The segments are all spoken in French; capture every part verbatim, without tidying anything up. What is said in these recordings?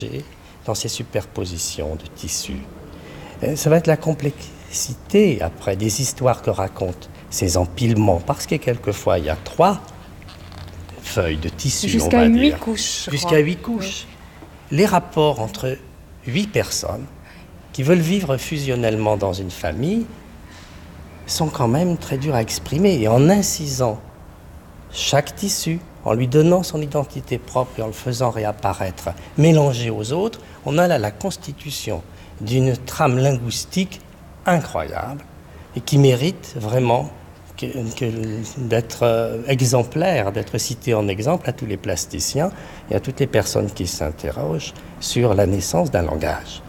dans ces superpositions de tissus. Ça va être la complexité, après, des histoires que racontent ces empilements, parce que quelquefois, il y a trois feuilles de tissu, jusqu'à on va huit dire. couches. Jusqu'à huit couches. Oui. Les rapports entre huit personnes qui veulent vivre fusionnellement dans une famille sont quand même très durs à exprimer. Et en incisant chaque tissu, en lui donnant son identité propre et en le faisant réapparaître, mélangé aux autres, on a là la constitution d'une trame linguistique incroyable et qui mérite vraiment que, que, d'être euh, exemplaire, d'être cité en exemple à tous les plasticiens et à toutes les personnes qui s'interrogent sur la naissance d'un langage.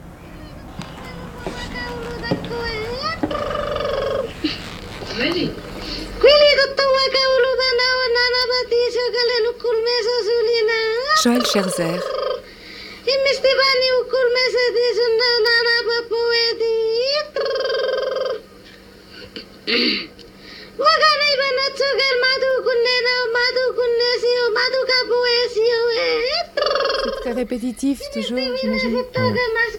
Joël Scherzer. C'est très répétitif toujours, j'imagine. Mm.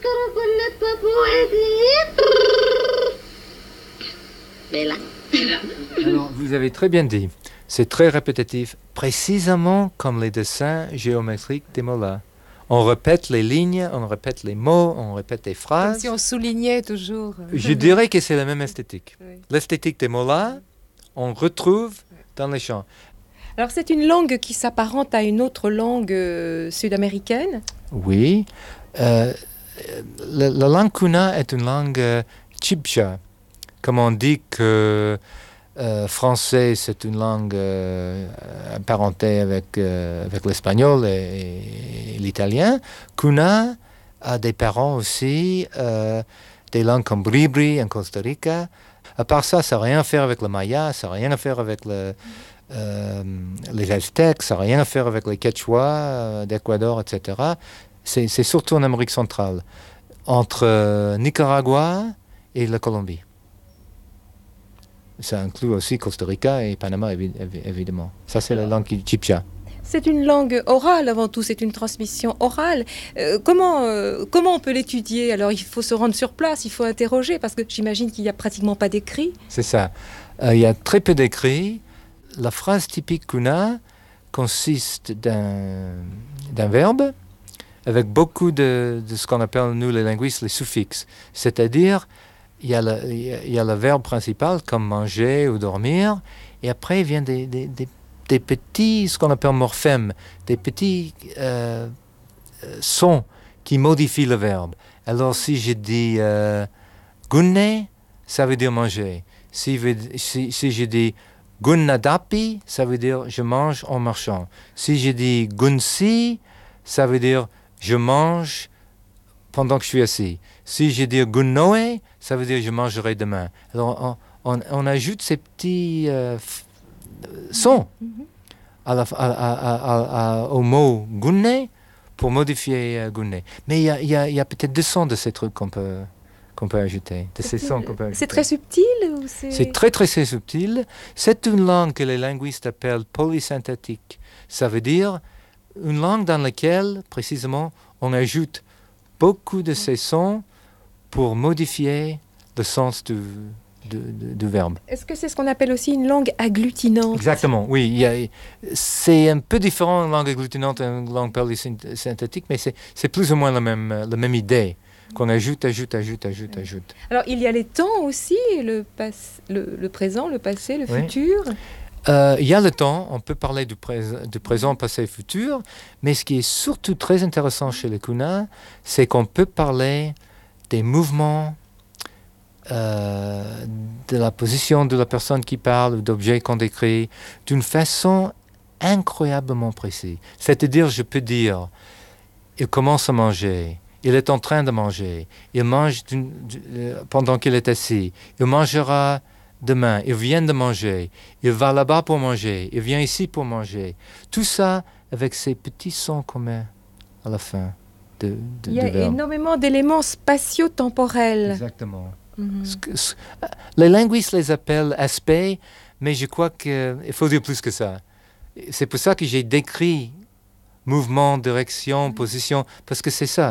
Alors, vous avez très bien dit. C'est très répétitif, précisément comme les dessins géométriques des mots-là. On répète les lignes, on répète les mots, on répète les phrases. Comme si on soulignait toujours. Je dirais que c'est la même esthétique. Oui. L'esthétique des mots-là, on retrouve dans les chants. Alors, c'est une langue qui s'apparente à une autre langue euh, sud-américaine. Oui. Euh, la, la langue Kuna est une langue euh, chibcha. Comme on dit que euh, français, c'est une langue euh, apparentée avec, euh, avec l'espagnol et, et l'italien. Kuna a des parents aussi, euh, des langues comme Bribri en Costa Rica. À part ça, ça n'a rien à faire avec le maya, ça n'a rien à faire avec le, euh, les Aztèques, ça n'a rien à faire avec les Quechua euh, d'Équateur, et cetera. C'est, c'est surtout en Amérique centrale, entre euh, Nicaragua et la Colombie. Ça inclut aussi Costa Rica et Panama, évi- évidemment. Ça, c'est la langue chibcha. C'est une langue orale avant tout, c'est une transmission orale. Euh, comment, euh, comment on peut l'étudier? Alors il faut se rendre sur place, il faut interroger, parce que j'imagine qu'il n'y a pratiquement pas d'écrit. C'est ça. Euh, il y a très peu d'écrits. La phrase typique Kuna consiste d'un, d'un verbe avec beaucoup de, de ce qu'on appelle, nous les linguistes, les suffixes. C'est-à-dire, il y a le, il y a le verbe principal, comme manger ou dormir, et après, il vient des, des, des, des petits, ce qu'on appelle morphèmes, des petits euh, sons qui modifient le verbe. Alors, si je dis euh, gunne, ça veut dire manger. Si, si, si je dis gunnadapi, ça veut dire je mange en marchant. Si je dis gunsi, ça veut dire je mange pendant que je suis assis. Si je dis gunnoe, ça veut dire je mangerai demain. Alors on, on, on ajoute ces petits euh, f- sons mm-hmm. à la, à, à, à, au mot gunne pour modifier euh, gunne. Mais il y a, y, a, y a peut-être deux sons de ces trucs qu'on peut, qu'on peut ajouter, de ces sons qu'on peut ajouter. C'est très subtil ou c'est... C'est très très très subtil. C'est une langue que les linguistes appellent polysynthétique. Ça veut dire une langue dans laquelle, précisément, on ajoute beaucoup de ces sons pour modifier le sens du, du, du, du verbe. Est-ce que c'est ce qu'on appelle aussi une langue agglutinante? Exactement, oui. Il y a, c'est un peu différent une langue agglutinante et une langue polysynthétique, mais c'est, c'est plus ou moins la même, la même idée, qu'on ajoute, ajoute, ajoute, ajoute, ajoute. Alors, il y a les temps aussi, le, pas, le, le présent, le passé, le oui. futur. Euh, il y a le temps, on peut parler du, pré- du présent, passé, futur, mais ce qui est surtout très intéressant chez les Kuna, c'est qu'on peut parler des mouvements, euh, de la position de la personne qui parle, ou d'objets qu'on décrit, d'une façon incroyablement précise. C'est-à-dire, je peux dire, il commence à manger, il est en train de manger, il mange d'une, d'une, pendant qu'il est assis, il mangera demain, il vient de manger, il va là-bas pour manger, il vient ici pour manger. Tout ça avec ces petits sons qu'on met à la fin. De, de, il y a de énormément d'éléments spatio-temporels. Exactement. Mm-hmm. Ce que, ce, les linguistes les appellent aspects, mais je crois qu'il faut dire plus que ça. C'est pour ça que j'ai décrit mouvement, direction, mm-hmm. position, parce que c'est ça.